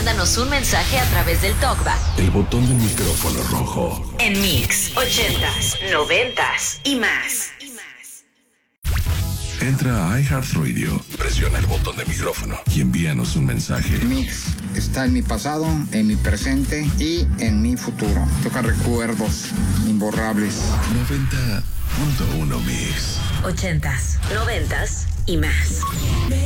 mándanos un mensaje a través del TalkBack. El botón del micrófono rojo. En Mix 80s, 90s y más. Entra a iHeartRadio, presiona el botón de micrófono y envíanos un mensaje. Mix está en mi pasado, en mi presente y en mi futuro. Toca recuerdos imborrables. 90.1 Mix. 80s, 90s y más.